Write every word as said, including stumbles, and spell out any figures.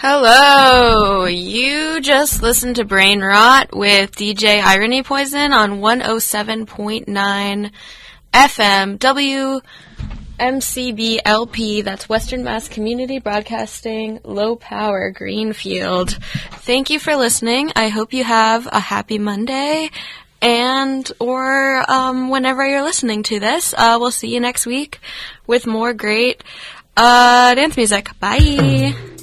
Hello! You just listened to Brain Rot with D J Irony Poison on one oh seven point nine F M W M C B L P, that's Western Mass Community Broadcasting, Low Power, Greenfield. Thank you for listening. I hope you have a happy Monday, and or um, whenever you're listening to this. Uh, we'll see you next week with more great uh, dance music. Bye!